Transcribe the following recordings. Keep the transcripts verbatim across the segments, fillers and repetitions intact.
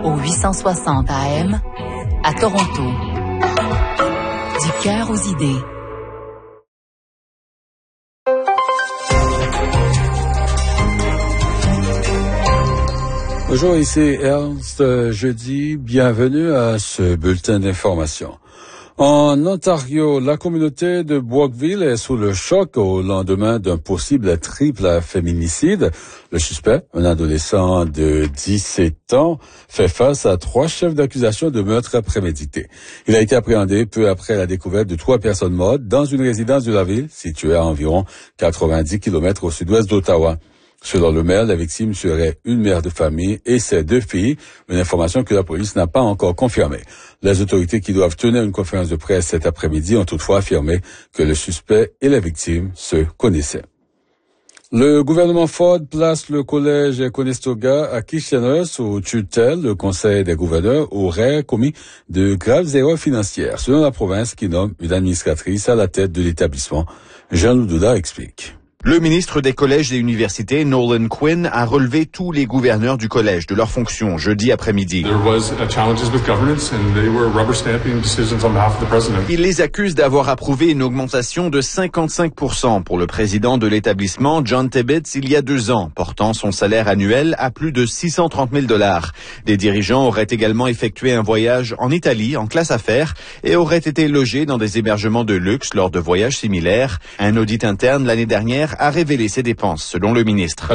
au huit cent soixante A M à Toronto. Du cœur aux idées. Bonjour, ici Ernst Jeudi. Bienvenue à ce bulletin d'information. En Ontario, la communauté de Brockville est sous le choc au lendemain d'un possible triple féminicide. Le suspect, un adolescent de dix-sept ans, fait face à trois chefs d'accusation de meurtre prémédité. Il a été appréhendé peu après la découverte de trois personnes mortes dans une résidence de la ville située à environ quatre-vingt-dix kilomètres au sud-ouest d'Ottawa. Selon le maire, la victime serait une mère de famille et ses deux filles, une information que la police n'a pas encore confirmée. Les autorités qui doivent tenir une conférence de presse cet après-midi ont toutefois affirmé que le suspect et la victime se connaissaient. Le gouvernement Ford place le collège Conestoga à Kitchener sous tutelle. Le conseil des gouverneurs aurait commis de graves erreurs financières, selon la province qui nomme une administratrice à la tête de l'établissement. Jean-Loup Douda explique. Le ministre des collèges et universités, Nolan Quinn, a relevé tous les gouverneurs du collège de leurs fonctions jeudi après-midi. Il les accuse d'avoir approuvé une augmentation de cinquante-cinq pour cent pour le président de l'établissement, John Tibbetts, il y a deux ans, portant son salaire annuel à plus de six cent trente mille dollars. Les dirigeants auraient également effectué un voyage en Italie en classe affaires et auraient été logés dans des hébergements de luxe lors de voyages similaires. Un audit interne l'année dernière a révélé ses dépenses, selon le ministre.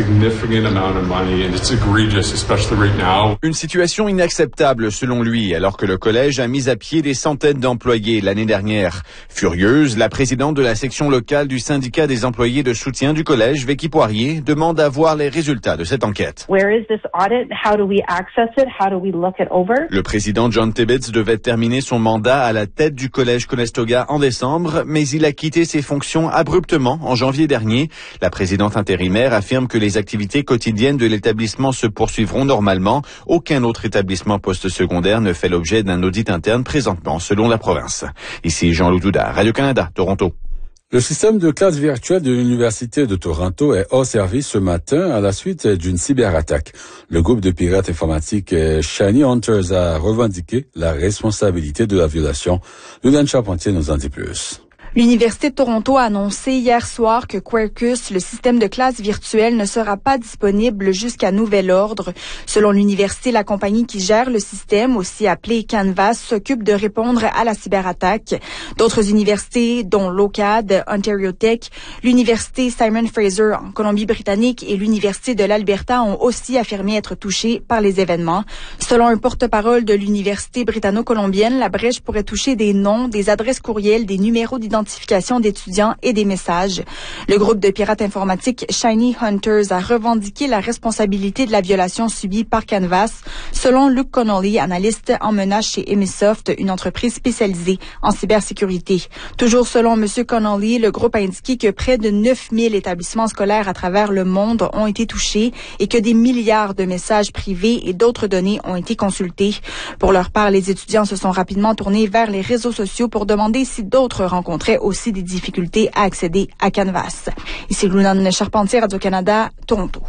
Une situation inacceptable, selon lui, alors que le collège a mis à pied des centaines d'employés l'année dernière. Furieuse, la présidente de la section locale du syndicat des employés de soutien du collège, Vicky Poirier, demande à voir les résultats de cette enquête. Where is this audit? How do we access it? How do we look it over? Le président John Tibbetts devait terminer son mandat à la tête du collège Conestoga en décembre, mais il a quitté ses fonctions abruptement en janvier dernier. La présidente intérimaire affirme que les activités quotidiennes de l'établissement se poursuivront normalement. Aucun autre établissement post-secondaire ne fait l'objet d'un audit interne présentement, selon la province. Ici Jean-Loup Douda, Radio-Canada, Toronto. Le système de classe virtuelle de l'Université de Toronto est hors service ce matin à la suite d'une cyberattaque. Le groupe de pirates informatiques Shiny Hunters a revendiqué la responsabilité de la violation. Liliane Charpentier nous en dit plus. L'Université de Toronto a annoncé hier soir que Quarkus, le système de classe virtuelle, ne sera pas disponible jusqu'à nouvel ordre. Selon l'université, la compagnie qui gère le système, aussi appelée Canvas, s'occupe de répondre à la cyberattaque. D'autres universités, dont l'OCAD, Ontario Tech, l'Université Simon Fraser en Colombie-Britannique et l'Université de l'Alberta ont aussi affirmé être touchées par les événements. Selon un porte-parole de l'Université britanno-colombienne, la brèche pourrait toucher des noms, des adresses courriels, des numéros d'identification d'étudiants et des messages. Le groupe de pirates informatiques Shiny Hunters a revendiqué la responsabilité de la violation subie par Canvas, selon Luke Connolly, analyste en menace chez Emisoft, une entreprise spécialisée en cybersécurité. Toujours selon M. Connolly, le groupe a indiqué que près de neuf mille établissements scolaires à travers le monde ont été touchés et que des milliards de messages privés et d'autres données ont été consultés. Pour leur part, les étudiants se sont rapidement tournés vers les réseaux sociaux pour demander si d'autres rencontraient aussi des difficultés à accéder à Canvas. Ici Liliane Charpentier, Radio-Canada, Toronto.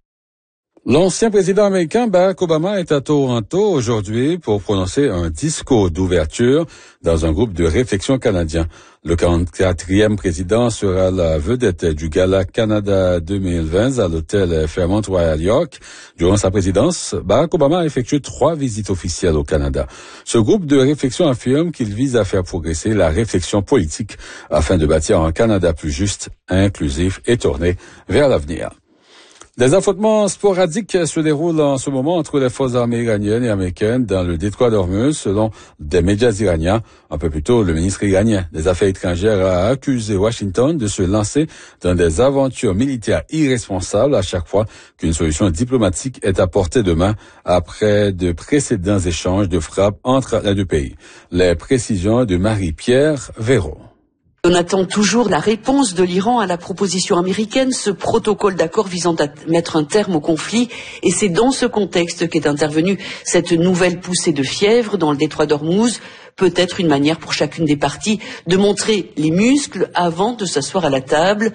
L'ancien président américain Barack Obama est à Toronto aujourd'hui pour prononcer un discours d'ouverture dans un groupe de réflexion canadien. Le quarante-quatrième président sera la vedette du Gala Canada deux mille vingt à l'hôtel Fairmont Royal York. Durant sa présidence, Barack Obama a effectué trois visites officielles au Canada. Ce groupe de réflexion affirme qu'il vise à faire progresser la réflexion politique afin de bâtir un Canada plus juste, inclusif et tourné vers l'avenir. Des affrontements sporadiques se déroulent en ce moment entre les forces armées iraniennes et américaines dans le détroit d'Ormuz, selon des médias iraniens. Un peu plus tôt, le ministre iranien des Affaires étrangères a accusé Washington de se lancer dans des aventures militaires irresponsables à chaque fois qu'une solution diplomatique est à portée de main après de précédents échanges de frappes entre les deux pays. Les précisions de Marie-Pierre Véraud. On attend toujours la réponse de l'Iran à la proposition américaine, ce protocole d'accord visant à mettre un terme au conflit. Et c'est dans ce contexte qu'est intervenue cette nouvelle poussée de fièvre dans le détroit d'Ormuz. Peut-être une manière pour chacune des parties de montrer les muscles avant de s'asseoir à la table.